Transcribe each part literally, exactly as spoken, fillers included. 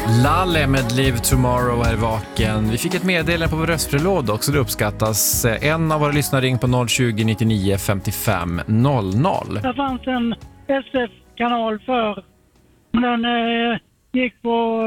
Lalle med Live Tomorrow är vaken. Vi fick ett meddelande på vår röstbrevlåda också, det uppskattas. En av våra lyssnare ring på noll tjugo nittionio femtiofem noll noll. Det fanns en S F-kanal för. Den eh, gick på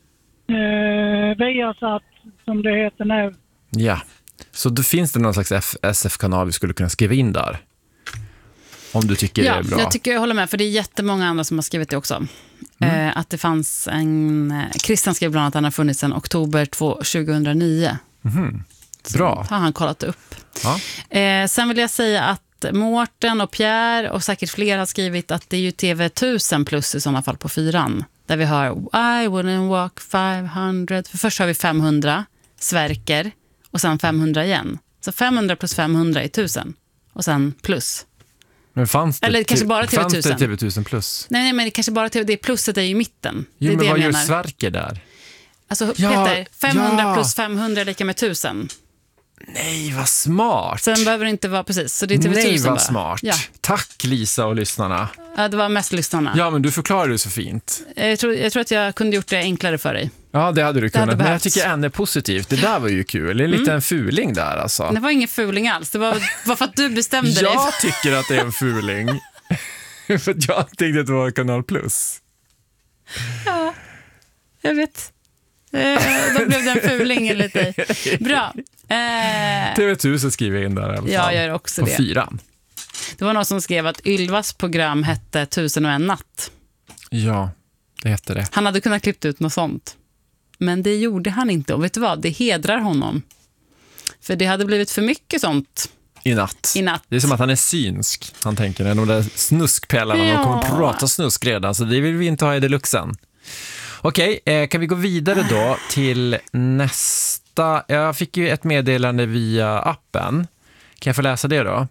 eh, Viasat som det heter nu. Ja, så då finns det någon slags F- S F-kanal vi skulle kunna skriva in där. Om du tycker ja, det är bra. Jag tycker jag håller med, för det är jättemånga andra som har skrivit det också. Mm. Eh, att det fanns en... Eh, Christian skrev bland annat att han har funnits sedan oktober tjugohundranio. Mm. Bra. Så har han kollat upp. Ja. Eh, sen vill jag säga att Mårten och Pierre och säkert fler har skrivit att det är ju T V tusen plus i sådana fall på fyran. Där vi har I wouldn't walk femhundra. För först har vi femhundra, Sverker och sen femhundra igen. Så femhundra plus femhundra är tusen. Och sen plus. Men fanns det, Eller kanske bara T V tusen. fanns det T V tusen plus? Nej, nej, men det kanske bara T V, det plusset är ju i mitten. Jo, det är men det vad jag gör menar. Sverker där? Alltså Ja, Peter, femhundra ja. plus femhundra är lika med tusen. Nej, vad smart. Sen behöver det inte vara precis. Så det är T V tusen. Nej, vad bara. smart. Ja. Tack Lisa och lyssnarna. Ja, det var mest lyssnarna. Ja, men du förklarar det så fint. Jag tror, jag tror att jag kunde gjort det enklare för dig. Ja, det hade du kunnat. hade Men jag behövts. tycker ändå positivt. Det där var ju kul. Det är lite Mm. en fuling där alltså. Det var ingen fuling alls. Det var, var för att du bestämde dig. Jag tycker att det är en fuling. För att jag tänkte att det var Kanal Plus. Ja, jag vet. Eh, då blev det en fuling enligt dig. Bra. Eh, T V tusen skriver jag in där i alla fall. jag gör också på det. fyran. Det var någon som skrev att Ylvas program hette Tusen och en natt. Ja, det heter det. Han hade kunnat klippt ut något sånt. Men det gjorde han inte. Och vet du vad? Det hedrar honom. För det hade blivit för mycket sånt I natt. i natt. Det är som att han är synsk. Han tänker när de där snuskpellarna Ja. de kommer att prata snusk redan. Så det vill vi inte ha i deluxen. Okej, eh, kan vi gå vidare då till nästa. Jag fick ju ett meddelande via appen. Kan jag få läsa det då?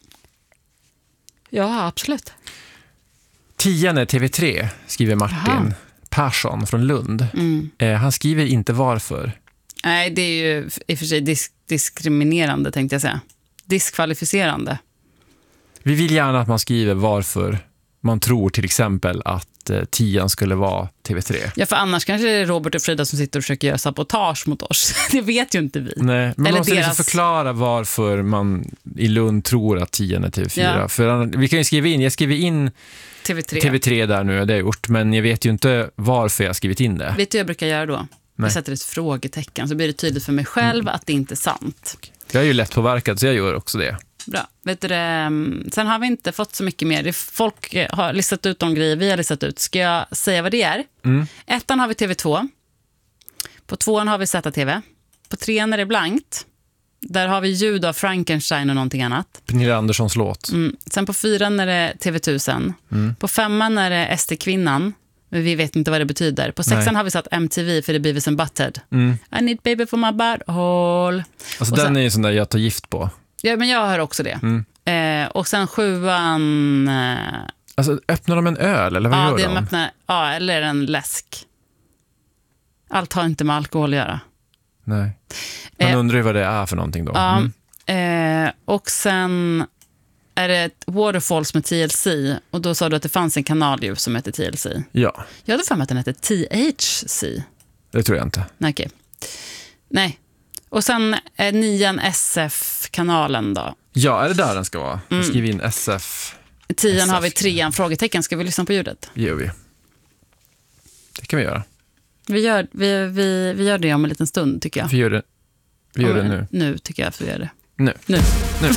Ja, absolut. Tian är T V tre, skriver Martin Jaha. Persson från Lund. Mm. Eh, han skriver inte varför. Nej, det är ju i och för sig disk- diskriminerande, tänkte jag säga. Diskvalificerande. Vi vill gärna att man skriver varför man tror till exempel att eh, tian skulle vara T V tre. Ja, för annars kanske det är Robert och Frida som sitter och försöker göra sabotage mot oss. Det vet ju inte vi. Nej, men man Eller måste deras- liksom förklara varför man i Lund tror att tian är T V fyra. Ja. För an- vi kan ju skriva in, jag skriver in T V tre. T V tre där nu, det har jag gjort, men jag vet ju inte varför jag har skrivit in det. Vet du vad jag brukar göra då? Nej. Jag sätter ett frågetecken så blir det tydligt för mig själv Mm. att det inte är sant. Jag är ju lätt påverkad så jag gör också det. Bra. Vet du det? Sen har vi inte fått så mycket mer. Det är folk eh, har listat ut de grejer vi har listat ut. Ska jag säga vad det är? Mm. Ettan har vi T V två. På tvåan har vi Z T V. På trean är det blankt. Där har vi ljud av Frankenstein och någonting annat. Pernilla Anderssons låt. Mm. Sen på fyran är det T V tusen. Mm. På femman är det S T-kvinnan. Men vi vet inte vad det betyder. På sexan Nej. har vi satt M T V för det är Beavis and Butthead. Mm. I need baby for my butthole. Alltså Och den sen- är ju sån där jag tar gift på. Ja, men jag hör också det. Mm. Eh, och sen sjuan... Eh, Alltså öppnar de en öl eller vad ja, gör det de? öppnar, ja, eller en läsk. Allt har inte med alkohol att göra. Nej. Man Eh, undrar ju vad det är för någonting då. Ja, Mm. eh, och sen är det ett Waterfalls med T L C. Och då sa du att det fanns en kanal ju som heter T L C. Ja, Jag hade för mig att den hette T H C. det tror jag inte. Nej, okej. Nej. Och sen är nian S F-kanalen då. Ja, är det där den ska vara? Mm. Skriv in S F. Tian S F. har vi trean, frågetecken. Ska vi lyssna på ljudet? Gör vi. Det kan vi göra. Vi gör, vi, vi, vi gör det om en liten stund, tycker jag. Vi gör det, vi gör Om- det nu. Nu tycker jag att vi gör det. Nu. Nu. nu.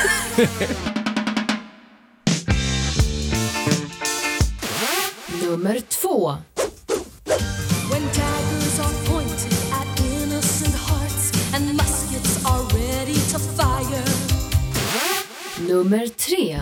Nummer två. When daggers are pointed at innocent hearts and muskets are ready to fire. Nummer tre.